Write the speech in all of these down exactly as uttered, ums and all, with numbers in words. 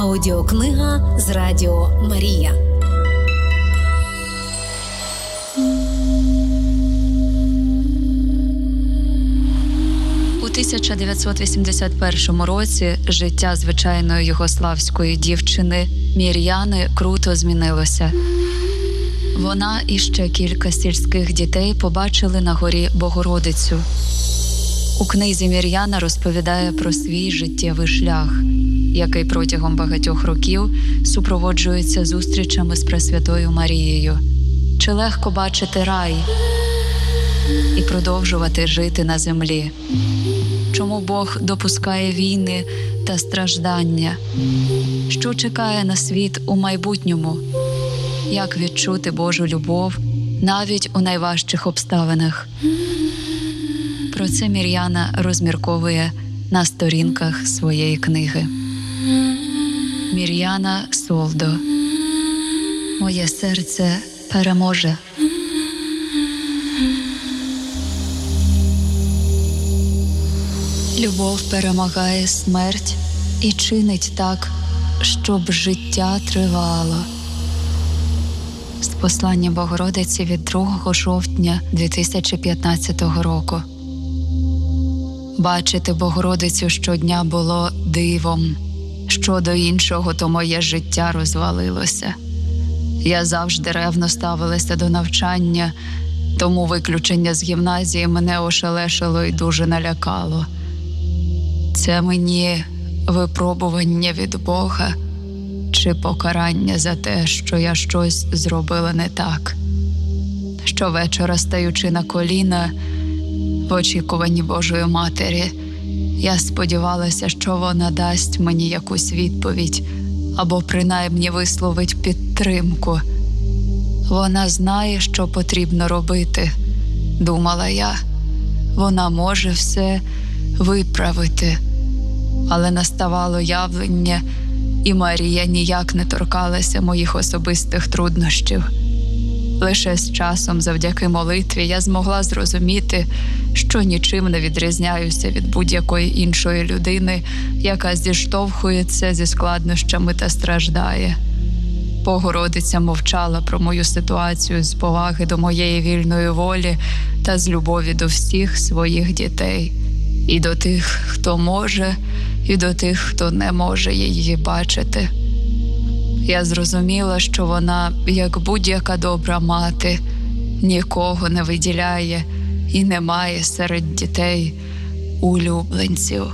Аудіокнига з Радіо Марія. У тисяча дев'ятсот вісімдесят першому році життя звичайної югославської дівчини Мір'яни круто змінилося. Вона і ще кілька сільських дітей побачили на горі Богородицю. У книзі Мір'яна розповідає про свій життєвий шлях, який протягом багатьох років супроводжується зустрічами з Пресвятою Марією. Чи легко бачити рай і продовжувати жити на землі? Чому Бог допускає війни та страждання? Що чекає на світ у майбутньому? Як відчути Божу любов навіть у найважчих обставинах? Про це Мір'яна розмірковує на сторінках своєї книги. Мір'яна Солдо. Моє серце переможе. Любов перемагає смерть і чинить так, щоб життя тривало. З послання Богородиці від другого жовтня дві тисячі п'ятнадцятого року. Бачити Богородицю щодня було дивом. Щодо іншого, то моє життя розвалилося. Я завжди ревно ставилася до навчання, тому виключення з гімназії мене ошелешило і дуже налякало. Це мені випробування від Бога чи покарання за те, що я щось зробила не так. Щовечора, стаючи на коліна в очікуванні Божої Матері, я сподівалася, що вона дасть мені якусь відповідь або принаймні висловить підтримку. Вона знає, що потрібно робити, думала я. Вона може все виправити. Але наставало явлення, і Марія ніяк не торкалася моїх особистих труднощів. Лише з часом, завдяки молитві, я змогла зрозуміти, що нічим не відрізняюся від будь-якої іншої людини, яка зіштовхується зі складнощами та страждає. Богородиця мовчала про мою ситуацію з поваги до моєї вільної волі та з любові до всіх своїх дітей. І до тих, хто може, і до тих, хто не може її бачити. Я зрозуміла, що вона, як будь-яка добра мати, нікого не виділяє і не має серед дітей улюбленців.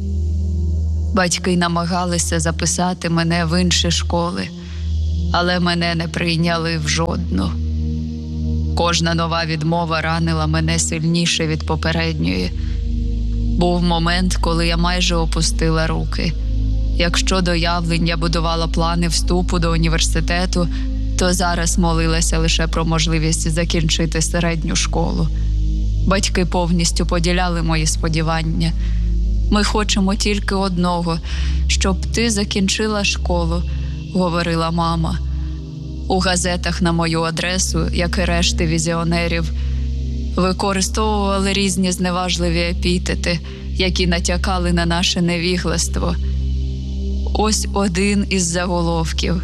Батьки намагалися записати мене в інші школи, але мене не прийняли в жодну. Кожна нова відмова ранила мене сильніше від попередньої. Був момент, коли я майже опустила руки. Якщо до явлень я будувала плани вступу до університету, то зараз молилася лише про можливість закінчити середню школу. Батьки повністю поділяли мої сподівання. «Ми хочемо тільки одного, щоб ти закінчила школу», – говорила мама. У газетах на мою адресу, як і решти візіонерів, використовували різні зневажливі епітети, які натякали на наше невігластво. Ось один із заголовків.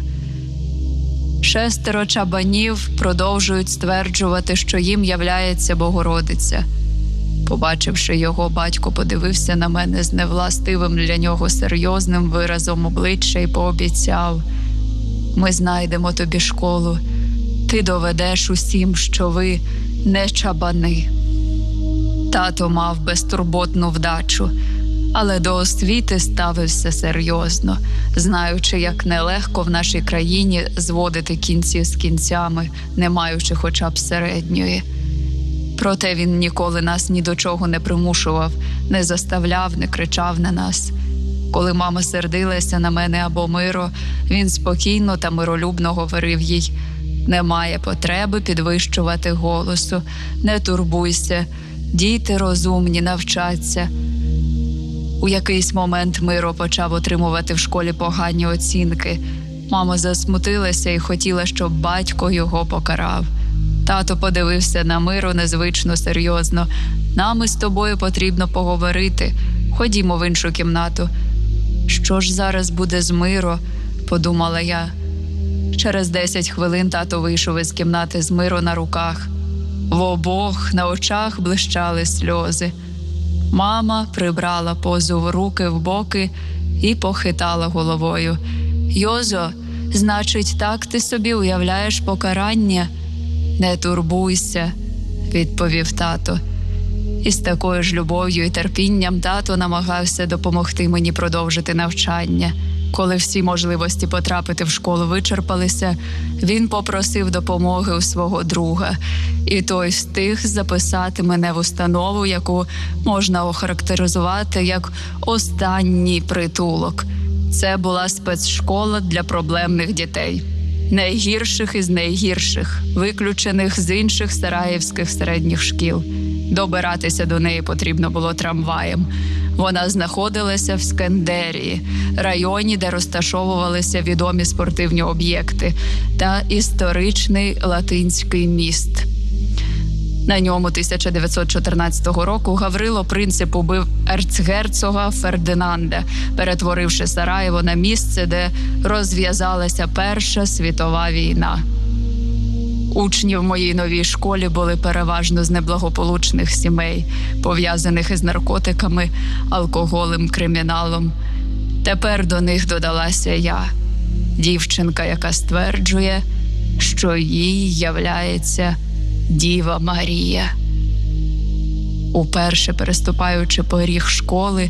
Шестеро чабанів продовжують стверджувати, що їм являється Богородиця. Побачивши його, батько подивився на мене з невластивим для нього серйозним виразом обличчя і пообіцяв: «Ми знайдемо тобі школу. Ти доведеш усім, що ви не чабани». Тато мав безтурботну вдачу, але до освіти ставився серйозно, знаючи, як нелегко в нашій країні зводити кінці з кінцями, не маючи хоча б середньої. Проте він ніколи нас ні до чого не примушував, не заставляв, не кричав на нас. Коли мама сердилася на мене або Миро, він спокійно та миролюбно говорив їй: «Немає потреби підвищувати голосу, не турбуйся, діти розумні, навчаться». У якийсь момент Миро почав отримувати в школі погані оцінки. Мама засмутилася і хотіла, щоб батько його покарав. Тато подивився на Миро незвично серйозно. «Нам із тобою потрібно поговорити. Ходімо в іншу кімнату». Що ж зараз буде з Миро, подумала я. Через десять хвилин тато вийшов із кімнати з Миро на руках. В обох на очах блищали сльози. Мама прибрала позу в руки в боки і похитала головою. «Йозо, значить, так ти собі уявляєш покарання?» «Не турбуйся», – відповів тато. І з такою ж любов'ю і терпінням тато намагався допомогти мені продовжити навчання. Коли всі можливості потрапити в школу вичерпалися, він попросив допомоги у свого друга, і той встиг записати мене в установу, яку можна охарактеризувати як «останній притулок». Це була спецшкола для проблемних дітей. Найгірших із найгірших, виключених з інших сараївських середніх шкіл. Добиратися до неї потрібно було трамваєм. Вона знаходилася в Скандерії, районі, де розташовувалися відомі спортивні об'єкти, та історичний латинський міст. На ньому тисяча дев'ятсот чотирнадцятого року Гаврило Принцип убив ерцгерцога Фердинанда, перетворивши Сараєво на місце, де розв'язалася Перша світова війна. Учні в моїй новій школі були переважно з неблагополучних сімей, пов'язаних із наркотиками, алкоголем, криміналом. Тепер до них додалася я, дівчинка, яка стверджує, що їй являється Діва Марія. Уперше переступаючи поріг школи,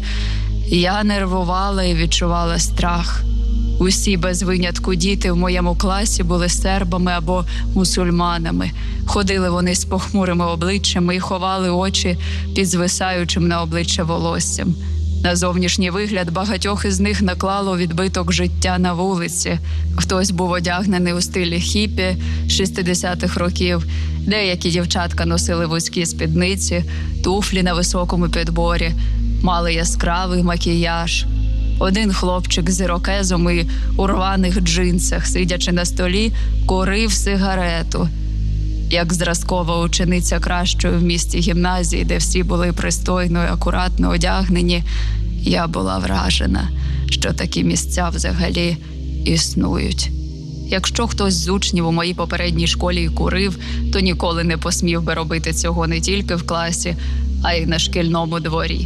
я нервувала і відчувала страх. Усі без винятку діти в моєму класі були сербами або мусульманами. Ходили вони з похмурими обличчями і ховали очі під звисаючим на обличчя волоссям. На зовнішній вигляд багатьох із них наклало відбиток життя на вулиці. Хтось був одягнений у стилі хіпі шістдесятих років, деякі дівчатка носили вузькі спідниці, туфлі на високому підборі, мали яскравий макіяж. Один хлопчик з ірокезом і у рваних джинсах, сидячи на столі, курив сигарету. Як зразкова учениця кращої в місті гімназії, де всі були пристойно і акуратно одягнені, я була вражена, що такі місця взагалі існують. Якщо хтось з учнів у моїй попередній школі і курив, то ніколи не посмів би робити цього не тільки в класі, а й на шкільному дворі.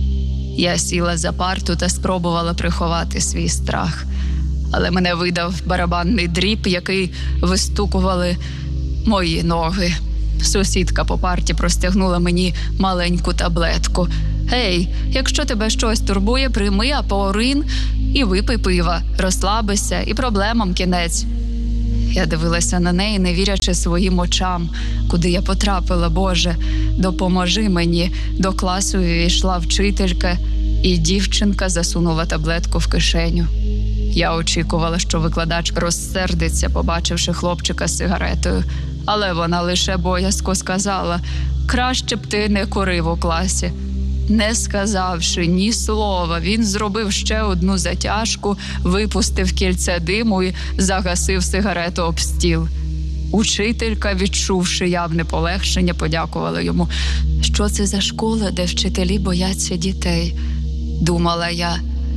Я сіла за парту та спробувала приховати свій страх. Але мене видав барабанний дріб, який вистукували мої ноги. Сусідка по парті простягнула мені маленьку таблетку. «Гей, якщо тебе щось турбує, прийми апорин і випий пива, розслабися, і проблемам кінець». Я дивилася на неї, не вірячи своїм очам. Куди я потрапила, Боже? Допоможи мені. До класу увійшла вчителька, і дівчинка засунула таблетку в кишеню. Я очікувала, що викладач розсердиться, побачивши хлопчика з сигаретою. Але вона лише боязко сказала: «Краще б ти не курив у класі». Не сказавши ні слова, він зробив ще одну затяжку, випустив кільце диму і загасив сигарету об стіл. Учителька, відчувши явне полегшення, подякувала йому. «Що це за школа, де вчителі бояться дітей?» – думала я.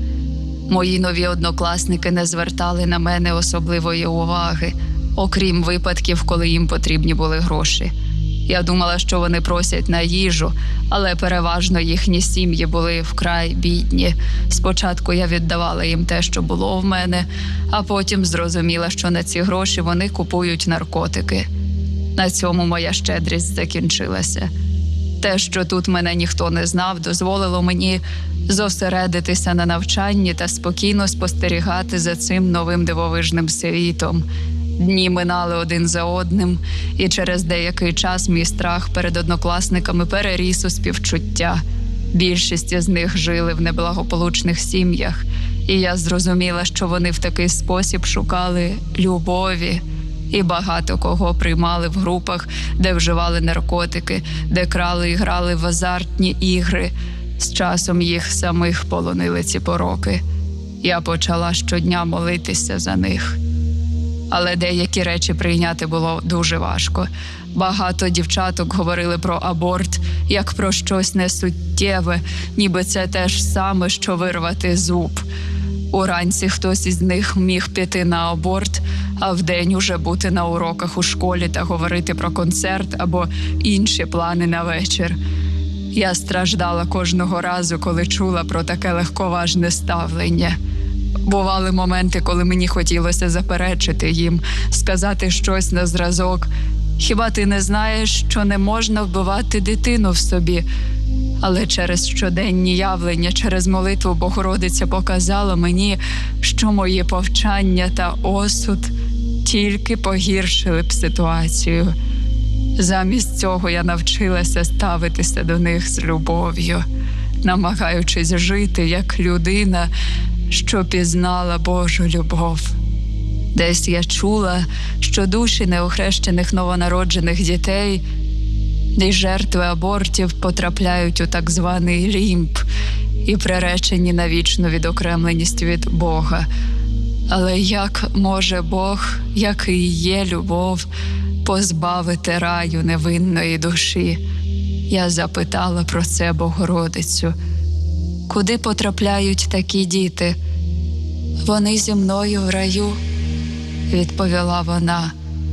Мої нові однокласники не звертали на мене особливої уваги, окрім випадків, коли їм потрібні були гроші. Я думала, що вони просять на їжу, але переважно їхні сім'ї були вкрай бідні. Спочатку я віддавала їм те, що було в мене, а потім зрозуміла, що на ці гроші вони купують наркотики. На цьому моя щедрість закінчилася. Те, що тут мене ніхто не знав, дозволило мені зосередитися на навчанні та спокійно спостерігати за цим новим дивовижним світом. Дні минали один за одним, і через деякий час мій страх перед однокласниками переріс у співчуття. Більшість із них жили в неблагополучних сім'ях, і я зрозуміла, що вони в такий спосіб шукали любові. І багато кого приймали в групах, де вживали наркотики, де крали і грали в азартні ігри. З часом їх самих полонили ці пороки. Я почала щодня молитися за них. Але деякі речі прийняти було дуже важко. Багато дівчаток говорили про аборт як про щось несуттєве, ніби це те ж саме, що вирвати зуб. Уранці хтось із них міг піти на аборт, а вдень уже бути на уроках у школі та говорити про концерт або інші плани на вечір. Я страждала кожного разу, коли чула про таке легковажне ставлення. Бували моменти, коли мені хотілося заперечити їм, сказати щось на зразок: «Хіба ти не знаєш, що не можна вбивати дитину в собі?» Але через щоденні явлення, через молитву Богородиця показала мені, що мої повчання та осуд тільки погіршили б ситуацію. Замість цього я навчилася ставитися до них з любов'ю, намагаючись жити як людина, що пізнала Божу любов. Десь я чула, що душі неохрещених новонароджених дітей і жертви абортів потрапляють у так званий лімб і приречені на вічну відокремленість від Бога. Але як може Бог, який є любов, позбавити раю невинної душі? Я запитала про це Богородицю. Куди потрапляють такі діти? Вони зі мною в раю, відповіла вона.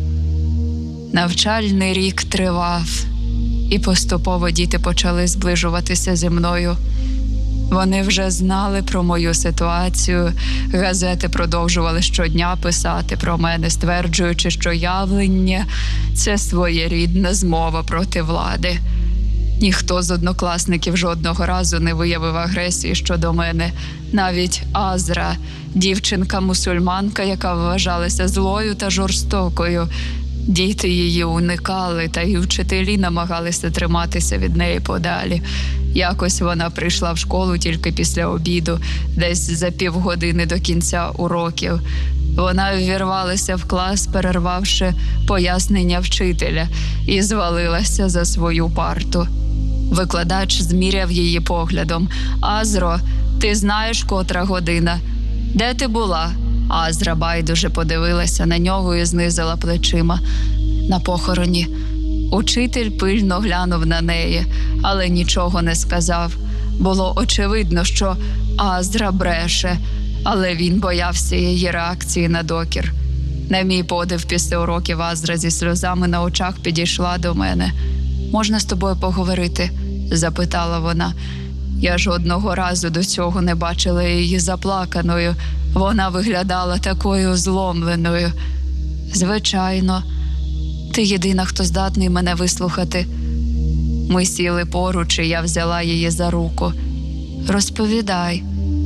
Навчальний рік тривав, і поступово діти почали зближуватися зі мною. Вони вже знали про мою ситуацію, газети продовжували щодня писати про мене, стверджуючи, що явлення – це своєрідна змова проти влади. Ніхто з однокласників жодного разу не виявив агресії щодо мене. Навіть Азра, дівчинка-мусульманка, яка вважалася злою та жорстокою. Діти її уникали, та й вчителі намагалися триматися від неї подалі. Якось вона прийшла в школу тільки після обіду, десь за півгодини до кінця уроків. Вона ввірвалася в клас, перервавши пояснення вчителя, і звалилася за свою парту. Викладач зміряв її поглядом. «Азро, ти знаєш, котра година? Де ти була?» Азра байдуже подивилася на нього і знизила плечима. «На похороні». Учитель пильно глянув на неї, але нічого не сказав. Було очевидно, що Азра бреше, але він боявся її реакції на докір. На мій подив, після уроків Азра зі сльозами на очах підійшла до мене. «Можна з тобою поговорити?» – запитала вона. Я жодного разу до цього не бачила її заплаканою. Вона виглядала такою зломленою. «Звичайно. Ти єдина, хто здатний мене вислухати». Ми сіли поруч, і я взяла її за руку. «Розповідай».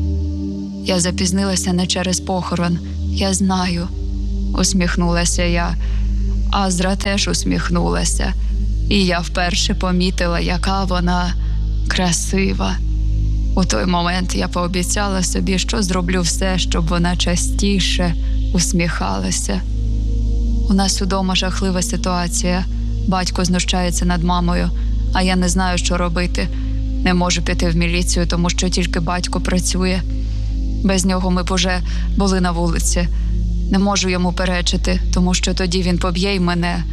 Я запізнилася не через похорон. Я знаю. Усміхнулася я. Азра теж усміхнулася. І я вперше помітила, яка вона красива. У той момент я пообіцяла собі, що зроблю все, щоб вона частіше усміхалася. У нас удома жахлива ситуація. Батько знущається над мамою, а я не знаю, що робити. Не можу піти в міліцію, тому що тільки батько працює. Без нього ми б уже були на вулиці. Не можу йому перечити, тому що тоді він поб'є й мене.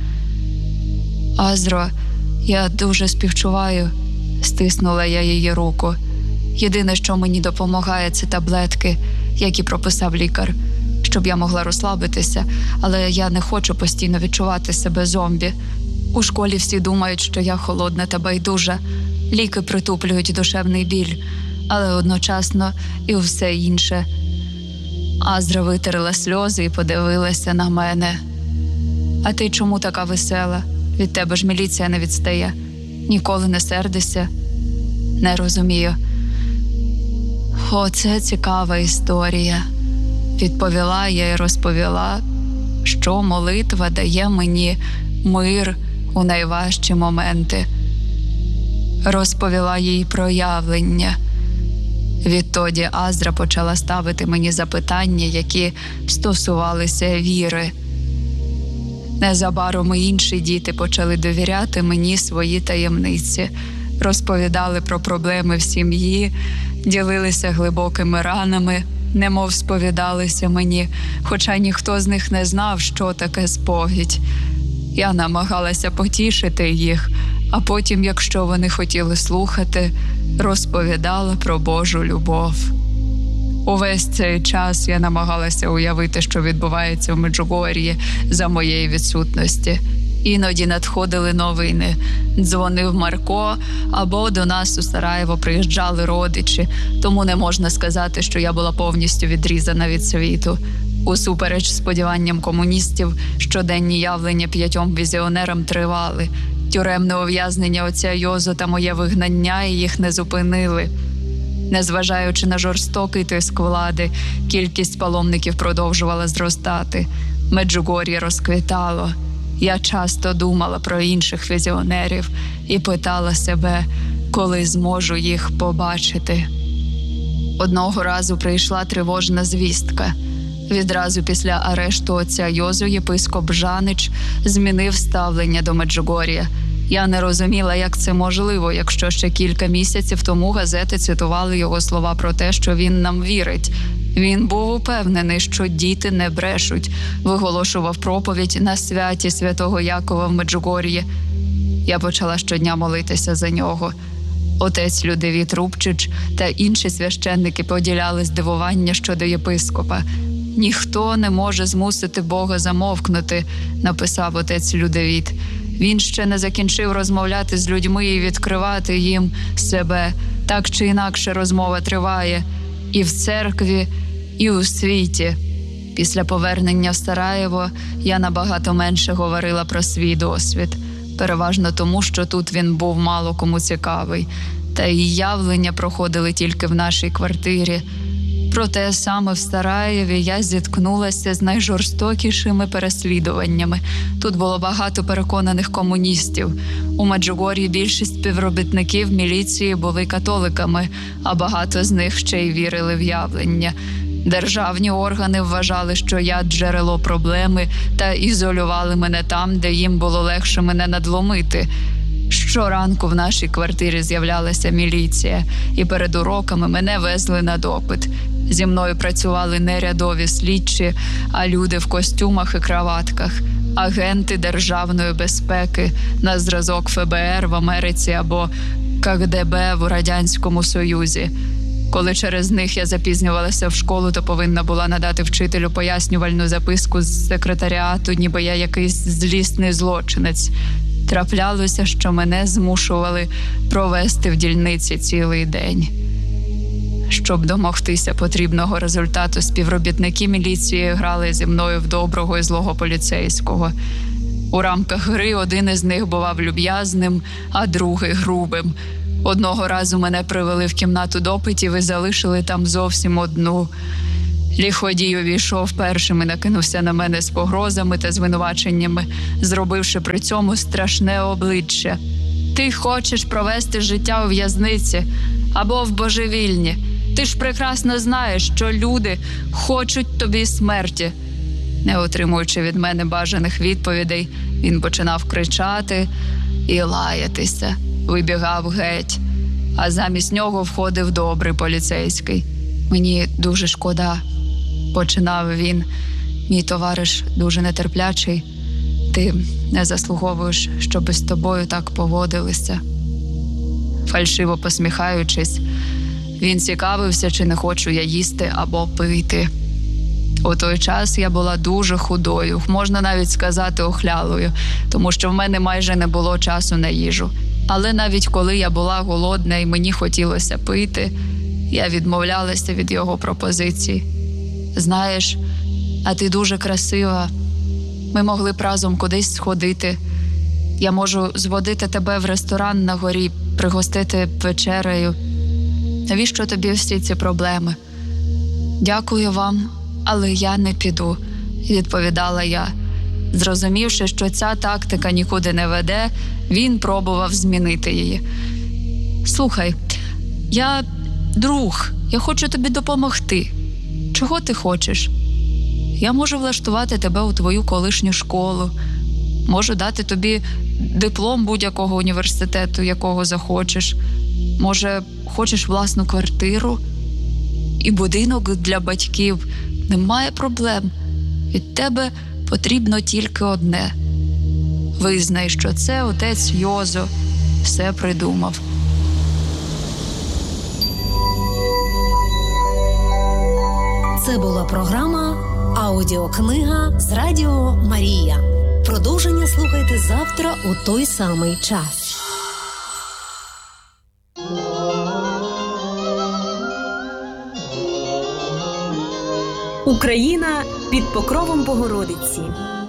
«Азро, я дуже співчуваю», – стиснула я її руку. «Єдине, що мені допомагає, це таблетки, які прописав лікар, щоб я могла розслабитися, але я не хочу постійно відчувати себе зомбі. У школі всі думають, що я холодна та байдужа. Ліки притуплюють душевний біль, але одночасно і все інше». Азра витерла сльози і подивилася на мене. «А ти чому така весела? Від тебе ж міліція не відстає. Ніколи не сердишся?» «Не розумію». «Оце цікава історія», – відповіла я і розповіла, що молитва дає мені мир у найважчі моменти. Розповіла їй про явлення. Відтоді Азра почала ставити мені запитання, які стосувалися віри. Незабаром і інші діти почали довіряти мені свої таємниці, розповідали про проблеми в сім'ї, ділилися глибокими ранами, немов сповідалися мені, хоча ніхто з них не знав, що таке сповідь. Я намагалася потішити їх, а потім, якщо вони хотіли слухати, розповідала про Божу любов. Увесь цей час я намагалася уявити, що відбувається в Меджугор'ї за моєї відсутності. Іноді надходили новини. Дзвонив Марко, або до нас у Сараєво приїжджали родичі, тому не можна сказати, що я була повністю відрізана від світу. Усупереч сподіванням комуністів, щоденні явлення п'ятьом візіонерам тривали. Тюремне ув'язнення отця Йозу та моє вигнання їх не зупинили. Незважаючи на жорстокий тиск влади, кількість паломників продовжувала зростати. Меджугор'я розквітало. Я часто думала про інших візіонерів і питала себе, коли зможу їх побачити. Одного разу прийшла тривожна звістка. Відразу після арешту отця Йозу єпископ Жанич змінив ставлення до Меджугор'я. Я не розуміла, як це можливо, якщо ще кілька місяців тому газети цитували його слова про те, що він нам вірить. Він був упевнений, що діти не брешуть, виголошував проповідь на святі святого Якова в Меджугор'ї. Я почала щодня молитися за нього. Отець Людовіт Рубчич та інші священники поділяли здивування щодо єпископа. «Ніхто не може змусити Бога замовкнути», – написав отець Людовіт. Він ще не закінчив розмовляти з людьми і відкривати їм себе. Так чи інакше розмова триває і в церкві, і у світі. Після повернення в Сараєво я набагато менше говорила про свій досвід. Переважно тому, що тут він був мало кому цікавий. Та і явлення проходили тільки в нашій квартирі. Проте саме в Сараєві я зіткнулася з найжорстокішими переслідуваннями. Тут було багато переконаних комуністів. У Меджугор'ї більшість співробітників міліції були католиками, а багато з них ще й вірили в явлення. Державні органи вважали, що я джерело проблеми та ізолювали мене там, де їм було легше мене надломити. Щоранку в нашій квартирі з'являлася міліція, і перед уроками мене везли на допит. Зі мною працювали не рядові слідчі, а люди в костюмах і краватках, агенти державної безпеки на зразок Ф Б Р в Америці або К Г Б в Радянському Союзі. Коли через них я запізнювалася в школу, то повинна була надати вчителю пояснювальну записку з секретаріату, ніби я якийсь злісний злочинець. Траплялося, що мене змушували провести в дільниці цілий день. Щоб домогтися потрібного результату, співробітники міліції грали зі мною в доброго і злого поліцейського. У рамках гри один із них бував люб'язним, а другий – грубим. Одного разу мене привели в кімнату допитів і залишили там зовсім одну. Ліходій увійшов першим і накинувся на мене з погрозами та звинуваченнями, зробивши при цьому страшне обличчя. «Ти хочеш провести життя у в'язниці або в божевільні. Ти ж прекрасно знаєш, що люди хочуть тобі смерті». Не отримуючи від мене бажаних відповідей, він починав кричати і лаятися, вибігав геть. А замість нього входив добрий поліцейський. «Мені дуже шкода», – починав він. «Мій товариш дуже нетерплячий. Ти не заслуговуєш, щоб з тобою так поводилися». Фальшиво посміхаючись, він цікавився, чи не хочу я їсти або пити. У той час я була дуже худою, можна навіть сказати охлялою, тому що в мене майже не було часу на їжу. Але навіть коли я була голодна і мені хотілося пити, я відмовлялася від його пропозицій. «Знаєш, а ти дуже красива. Ми могли б разом кудись сходити. Я можу зводити тебе в ресторан на горі, пригостити вечерею. Навіщо тобі всі ці проблеми?» «Дякую вам, але я не піду», – відповідала я. Зрозумівши, що ця тактика нікуди не веде, він пробував змінити її. «Слухай, я друг, я хочу тобі допомогти. Чого ти хочеш? Я можу влаштувати тебе у твою колишню школу, можу дати тобі диплом будь-якого університету, якого захочеш. Може, хочеш власну квартиру і будинок для батьків? Немає проблем. Від тебе потрібно тільки одне. Визнай, що це отець Йозо все придумав». Це була програма «Аудіокнига» з Радіо Марія. Продовження слухайте завтра у той самий час. Україна під покровом Богородиці.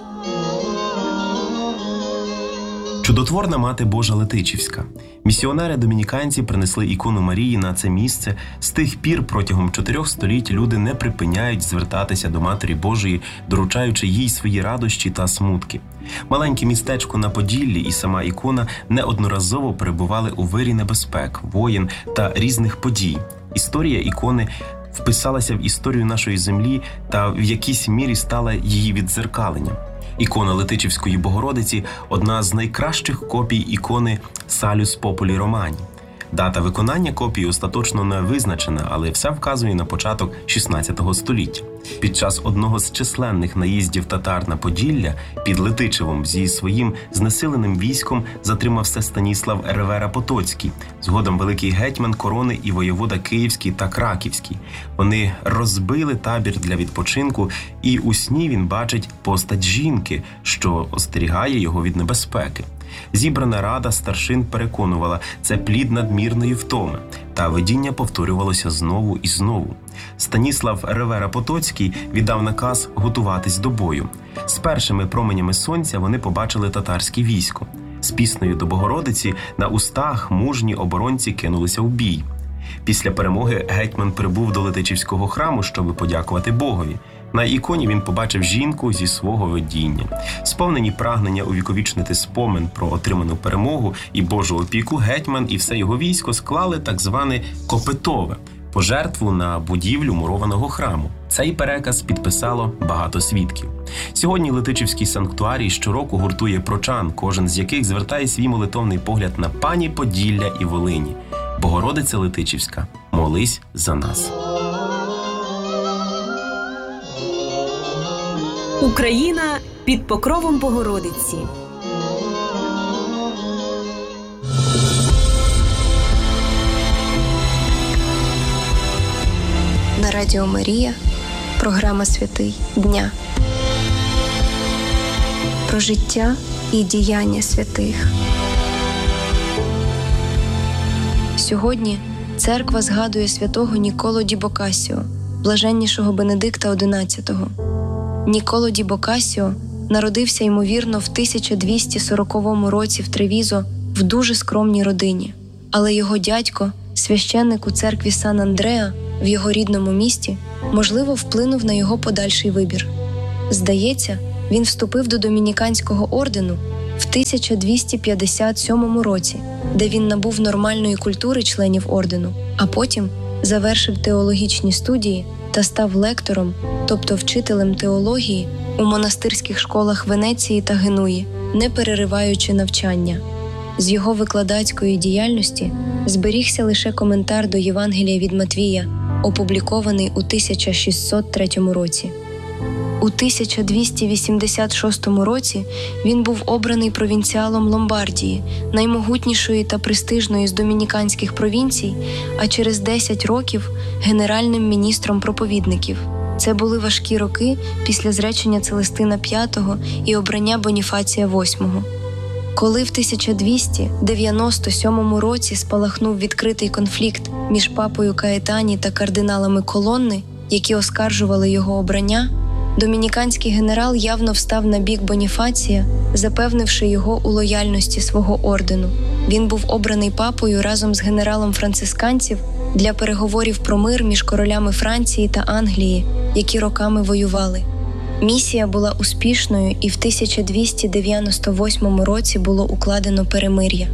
Чудотворна Мати Божа Летичівська. Місіонери-домініканці принесли ікону Марії на це місце. З тих пір протягом чотирьох століть люди не припиняють звертатися до Матері Божої, доручаючи їй свої радощі та смутки. Маленьке містечко на Поділлі і сама ікона неодноразово перебували у вирі небезпек, воєн та різних подій. Історія ікони вписалася в історію нашої землі та в якійсь мірі стала її віддзеркаленням. Ікона Летичівської Богородиці – одна з найкращих копій ікони Салюс Популі Романі. Дата виконання копії остаточно не визначена, але все вказує на початок шістнадцятого століття. Під час одного з численних наїздів татар на Поділля під Летичевом зі своїм знесиленим військом затримався Станіслав Ревера-Потоцький, згодом великий гетьман корони і воєвода Київський та Краківський. Вони розбили табір для відпочинку, і у сні він бачить постать жінки, що остерігає його від небезпеки. Зібрана рада старшин переконувала, це плід надмірної втоми, та видіння повторювалося знову і знову. Станіслав Ревера-Потоцький віддав наказ готуватись до бою. З першими променями сонця вони побачили татарське військо. З піснею до Богородиці на устах мужні оборонці кинулися в бій. Після перемоги гетьман прибув до Летичівського храму, щоб подякувати Богові. На іконі він побачив жінку зі свого видіння. Сповнені прагнення увіковічнити спомин про отриману перемогу і Божу опіку, гетьман і все його військо склали так зване «копитове» – пожертву на будівлю мурованого храму. Цей переказ підписало багато свідків. Сьогодні Летичівський санктуарій щороку гуртує прочан, кожен з яких звертає свій молитовний погляд на пані Поділля і Волині. Богородиця Летичівська, молись за нас. Україна під покровом Богородиці. На Радіо Марія програма «Святий дня». Про життя і діяння святих. Сьогодні церква згадує святого Ніколо ді Бокассіо, блаженнішого Бенедикта одинадцятого. Ніколо ді Бокассіо народився, ймовірно, в тисяча двісті сороковому році в Тревізо в дуже скромній родині. Але його дядько, священник у церкві Сан-Андреа в його рідному місті, можливо, вплинув на його подальший вибір. Здається, він вступив до домініканського ордену в тисяча двісті п'ятдесят сьомому році, де він набув нормальної культури членів ордену, а потім завершив теологічні студії та став лектором, тобто вчителем теології, у монастирських школах Венеції та Генуї, не перериваючи навчання. З його викладацької діяльності зберігся лише коментар до Євангелія від Матвія, опублікований у тисяча шістсот третьому році. У тисяча двісті вісімдесят шостому році він був обраний провінціалом Ломбардії, наймогутнішої та престижної з домініканських провінцій, а через десять років – генеральним міністром проповідників. Це були важкі роки після зречення Целестина п'ятого і обрання Боніфація восьмого. Коли в тисяча двісті дев'яносто сьомому році спалахнув відкритий конфлікт між папою Каетані та кардиналами Колонни, які оскаржували його обрання, домініканський генерал явно встав на бік Боніфація, запевнивши його у лояльності свого ордену. Він був обраний папою разом з генералом францисканців для переговорів про мир між королями Франції та Англії, які роками воювали. Місія була успішною, і в тисяча двісті дев'яносто восьмому році було укладено перемир'я.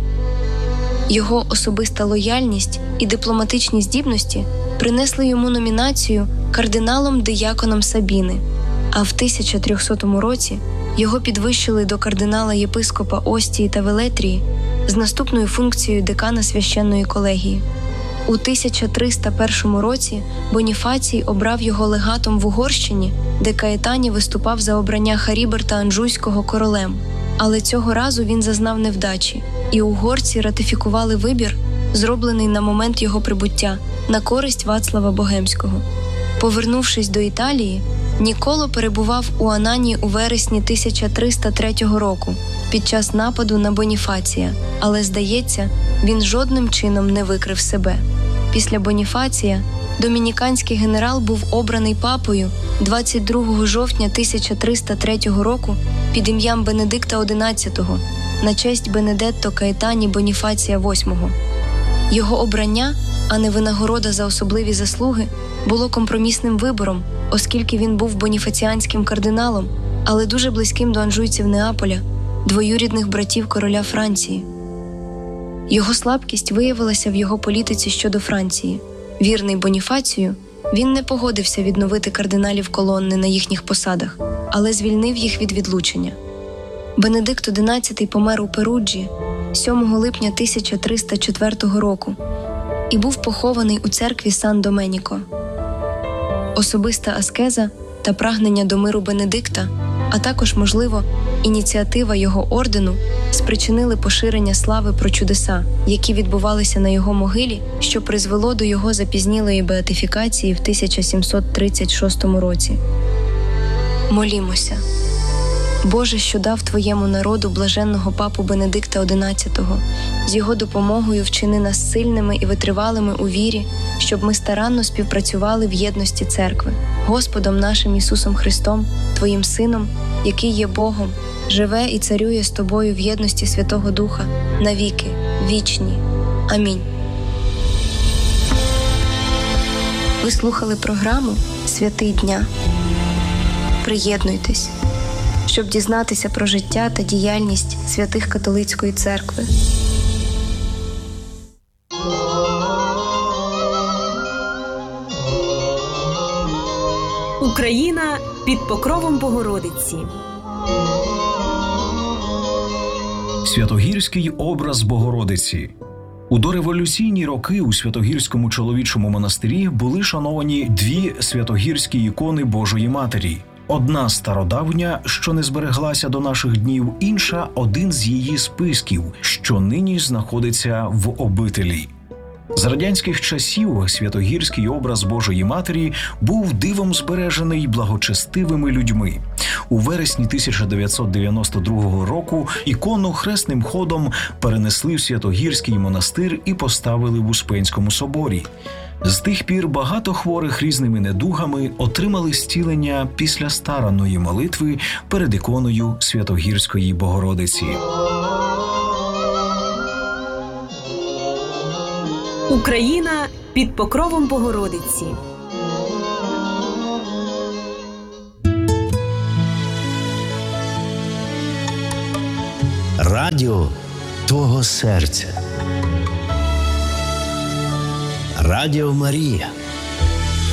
Його особиста лояльність і дипломатичні здібності принесли йому номінацію кардиналом-дияконом Сабіни, а в тисяча трьохсотому році його підвищили до кардинала-єпископа Остії та Велетрії з наступною функцією декана священної колегії. У тисяча триста першому році Боніфацій обрав його легатом в Угорщині, де Каетані виступав за обрання Харіберта Анжуйського королем. Але цього разу він зазнав невдачі, і угорці ратифікували вибір, зроблений на момент його прибуття, на користь Вацлава Богемського. Повернувшись до Італії, Ніколо перебував у Анані у вересні тисяча триста третього року під час нападу на Боніфація, але, здається, він жодним чином не викрив себе. Після Боніфація домініканський генерал був обраний папою двадцять другого жовтня тисяча триста третього року під ім'ям Бенедикта одинадцятого на честь Бенедетто Каетані Боніфація восьмого. Його обрання, а не винагорода за особливі заслуги, було компромісним вибором, оскільки він був боніфаціанським кардиналом, але дуже близьким до анжуйців Неаполя, двоюрідних братів короля Франції. Його слабкість виявилася в його політиці щодо Франції. Вірний Боніфацію, він не погодився відновити кардиналів колонни на їхніх посадах, але звільнив їх від відлучення. Бенедикт одинадцятий помер у Перуджі сьомого липня тисяча триста четвертого року і був похований у церкві Сан-Доменіко. Особиста аскеза та прагнення до миру Бенедикта, а також, можливо, ініціатива його ордену спричинили поширення слави про чудеса, які відбувалися на його могилі, що призвело до його запізнілої беатифікації в тисяча сімсот тридцять шостому році. Молімося. Боже, що дав Твоєму народу блаженного папу Бенедикта одинадцятого, з його допомогою вчини нас сильними і витривалими у вірі, щоб ми старанно співпрацювали в єдності церкви, Господом нашим Ісусом Христом, Твоїм Сином, який є Богом, живе і царює з Тобою в єдності Святого Духа, навіки, вічні. Амінь. Ви слухали програму «Святий дня». Приєднуйтесь, щоб дізнатися про життя та діяльність святих католицької церкви. Україна під покровом Богородиці. Святогірський образ Богородиці. У дореволюційні роки у Святогірському чоловічому монастирі були шановані дві святогірські ікони Божої Матері. Одна стародавня, що не збереглася до наших днів, інша – один з її списків, що нині знаходиться в обителі. З радянських часів святогірський образ Божої Матері був дивом збережений благочестивими людьми. У вересні тисяча дев'ятсот дев'яносто другого року ікону хресним ходом перенесли в Святогірський монастир і поставили в Успенському соборі. З тих пір багато хворих різними недугами отримали зцілення після старанної молитви перед іконою Святогірської Богородиці. Україна під покровом Богородиці. Радіо твого серця. Радіо Марія.